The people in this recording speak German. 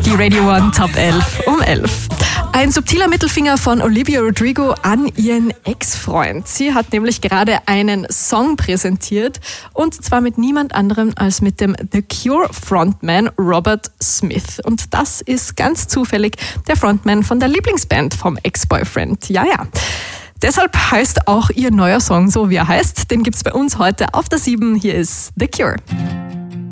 Die Radio 1 Top 11 um 11. Ein subtiler Mittelfinger von Olivia Rodrigo an ihren Ex-Freund. Sie hat nämlich gerade einen Song präsentiert und zwar mit niemand anderem als mit dem The Cure Frontman Robert Smith. Und das ist ganz zufällig der Frontman von der Lieblingsband vom Ex-Boyfriend. Ja. Deshalb heißt auch ihr neuer Song so, wie er heißt. Den gibt's bei uns heute auf der 7. Hier ist The Cure.